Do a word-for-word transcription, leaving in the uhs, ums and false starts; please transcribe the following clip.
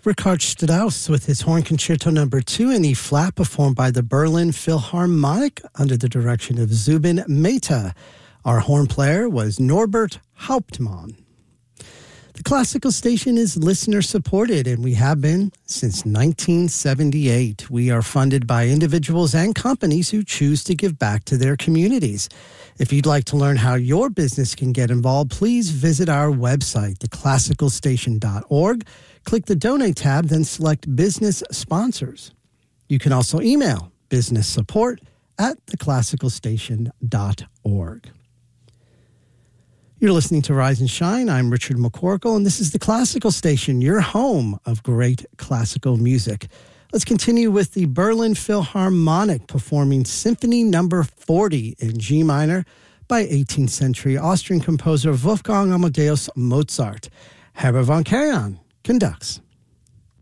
Richard Strauss with his Horn Concerto Number Two in E flat, performed by the Berlin Philharmonic under the direction of Zubin Mehta. Our horn player was Norbert Hauptmann. The Classical Station is listener-supported, and we have been since nineteen seventy-eight. We are funded by individuals and companies who choose to give back to their communities. If you'd like to learn how your business can get involved, please visit our website, the classical station dot org. Click the Donate tab, then select Business Sponsors. You can also email business support at the classical station dot org. You're listening to Rise and Shine. I'm Richard McCorkle, and this is the Classical Station, your home of great classical music. Let's continue with the Berlin Philharmonic performing Symphony Number forty in G minor by eighteenth century Austrian composer Wolfgang Amadeus Mozart. Herbert von Karajan conducts.